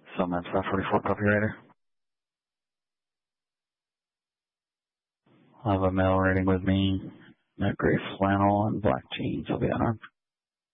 Summit 544, copy Raider. I have a male rating with me, that gray flannel and black jeans. I'll be unarmed.